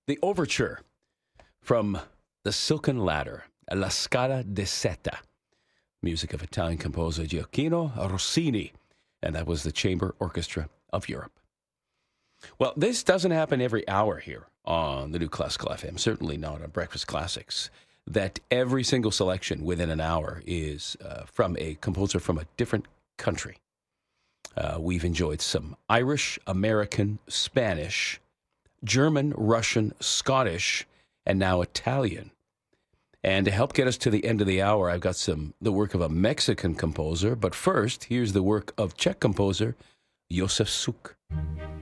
the overture from The Silken Ladder, La Scala di Seta, music of Italian composer Gioacchino Rossini, and that was the Chamber Orchestra of Europe. Well, this doesn't happen every hour here on the New Classical FM, certainly not on Breakfast Classics, that every single selection within an hour is from a composer from a different country. We've enjoyed some Irish, American, Spanish, German, Russian, Scottish, and now Italian. And to help get us to the end of the hour, I've got the work of a Mexican composer. But first, here's the work of Czech composer Josef Suk.